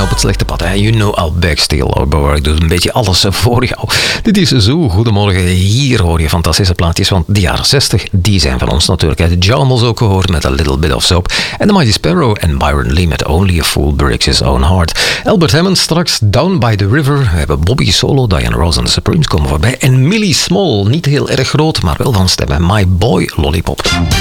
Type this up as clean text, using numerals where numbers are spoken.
op het slechte pad. Hè? You know I'll beg, steal or borrow. Ik doe een beetje alles voor jou. Dit is zo. Goedemorgen. Hier hoor je fantastische plaatjes, want de jaren 60, die zijn van ons natuurlijk. De Jarmels ook gehoord met A Little Bit of Soap. En de Mighty Sparrow en Byron Lee met Only a Fool Breaks His Own Heart. Albert Hammond straks Down by the River. We hebben Bobby Solo, Diana Ross en The Supremes komen voorbij. En Millie Small, niet heel erg groot, maar wel van stemmen. My Boy Lollipop.